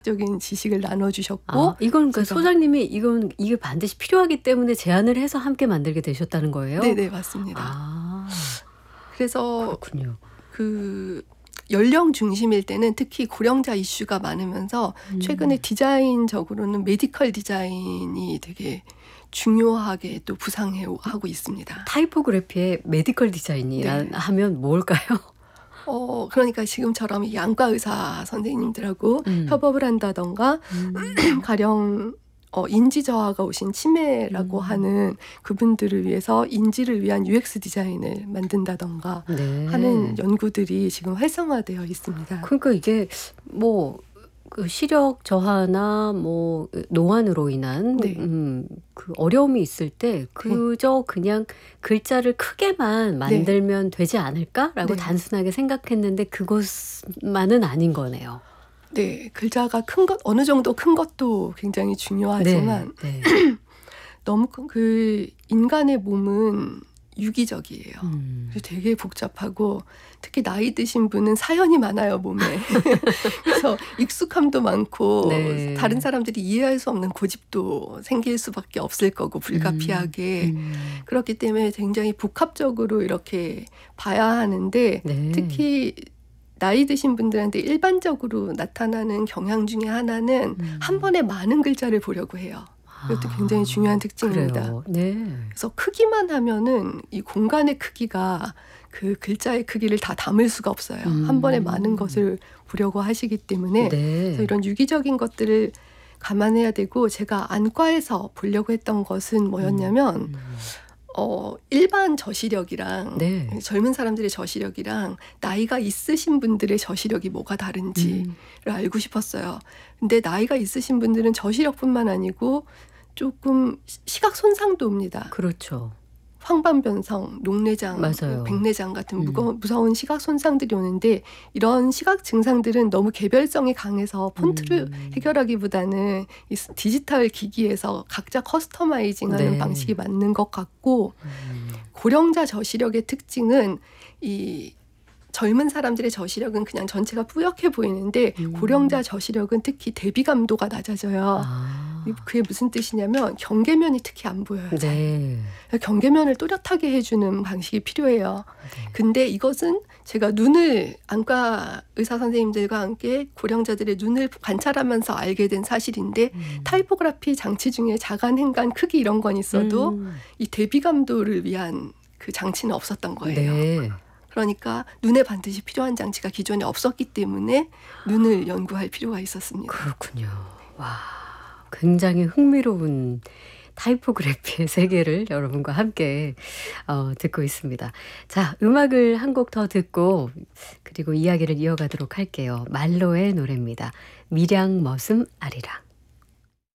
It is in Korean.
적인 지식을 나눠주셨고 이건 그러니까 제가 소장님이 이게 반드시 필요하기 때문에 제안을 해서 함께 만들게 되셨다는 거예요? 네네 맞습니다. 아 그래서 그렇군요. 그 연령 중심일 때는 특히 고령자 이슈가 많으면서 최근에 음. 디자인적으로는 메디컬 디자인이 되게 중요하게 또 부상하고 있습니다. 타이포그래피의 메디컬 디자인이라 네. 하면 뭘까요? 그러니까 지금처럼 이 안과 의사 선생님들하고 음. 협업을 한다던가 가령 인지 저하가 오신 치매라고 하는 그분들을 위해서 인지를 위한 UX 디자인을 만든다던가 네. 하는 연구들이 지금 활성화되어 있습니다. 그러니까 이게 뭐 그 시력 저하나 뭐 노안으로 인한 네. 그 어려움이 있을 때 그저 그냥 글자를 크게만 만들면 되지 않을까라고 네. 단순하게 생각했는데 그것만은 아닌 거네요. 네, 글자가 큰 것, 어느 정도 큰 것도 굉장히 중요하지만 네. 너무 그 인간의 몸은 유기적이에요. 음. 그래서 되게 복잡하고 특히 나이 드신 분은 사연이 많아요, 몸에. 그래서 익숙함도 많고 네. 다른 사람들이 이해할 수 없는 고집도 생길 수밖에 없을 거고 불가피하게. 그렇기 때문에 굉장히 복합적으로 이렇게 봐야 하는데 네. 특히 나이 드신 분들한테 일반적으로 나타나는 경향 중에 하나는 한 번에 많은 글자를 보려고 해요. 이것도 굉장히 중요한 특징입니다. 그래요. 네. 그래서 크기만 하면은 이 공간의 크기가 그 글자의 크기를 다 담을 수가 없어요. 한 번에 많은 것을 보려고 하시기 때문에 네. 그래서 이런 유기적인 것들을 감안해야 되고 제가 안과에서 보려고 했던 것은 뭐였냐면 일반 저시력이랑 네. 젊은 사람들의 저시력이랑 나이가 있으신 분들의 저시력이 뭐가 다른지를 알고 싶었어요. 근데 나이가 있으신 분들은 저시력뿐만 아니고 조금 시각 손상도 옵니다. 그렇죠. 황반변성, 녹내장, 맞아요. 백내장 같은 무서운 시각 손상들이 오는데 이런 시각 증상들은 너무 개별성이 강해서 폰트를 해결하기보다는 이 디지털 기기에서 각자 커스터마이징하는 네. 방식이 맞는 것 같고 고령자 저시력의 특징은 이 젊은 사람들의 저시력은 그냥 전체가 뿌옇게 보이는데 고령자 저시력은 특히 대비감도가 낮아져요. 그게 무슨 뜻이냐면 경계면이 특히 안 보여요. 네. 경계면을 또렷하게 해주는 방식이 필요해요. 근데 이것은 제가 눈을 안과 의사 선생님들과 함께 고령자들의 눈을 관찰하면서 알게 된 사실인데 타이포그래피 장치 중에 자간, 행간, 크기 이런 건 있어도 이 대비감도를 위한 그 장치는 없었던 거예요. 네. 그러니까 눈에 반드시 필요한 장치가 기존에 없었기 때문에 눈을 연구할 필요가 있었습니다. 그렇군요. 와, 굉장히 흥미로운 타이포그래피의 세계를 여러분과 함께 듣고 있습니다. 자, 음악을 한 곡 더 듣고 그리고 이야기를 이어가도록 할게요. 말로의 노래입니다. 밀양 머슴 아리랑.